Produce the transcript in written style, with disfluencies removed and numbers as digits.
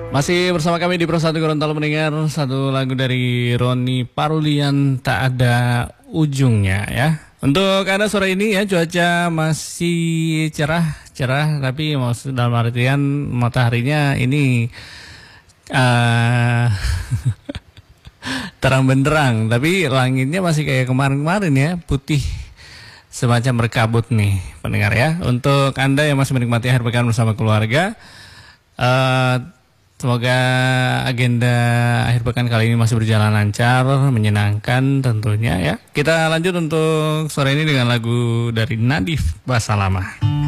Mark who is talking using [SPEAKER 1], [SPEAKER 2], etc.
[SPEAKER 1] Masih bersama kami di Pro 1 Gorontalo mendengar satu lagu dari Roni Parulian, Tak Ada Ujungnya ya. Untuk Anda sore ini ya, cuaca masih cerah tapi maksud dalam artian mataharinya ini terang benderang, tapi langitnya masih kayak kemarin-kemarin ya, putih semacam berkabut nih pendengar ya. Untuk Anda yang masih menikmati akhir pekan bersama keluarga, semoga agenda akhir pekan kali ini masih berjalan lancar, menyenangkan tentunya ya. Kita lanjut untuk sore ini dengan lagu dari Nadif, Bahasa Lama.